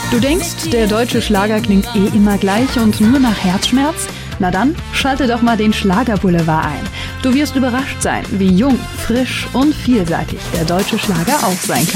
Du denkst, der deutsche Schlager klingt immer gleich und nur nach Herzschmerz? Na dann, schalte doch mal den Schlagerboulevard ein. Du wirst überrascht sein, wie jung, frisch und vielseitig der deutsche Schlager auch sein kann.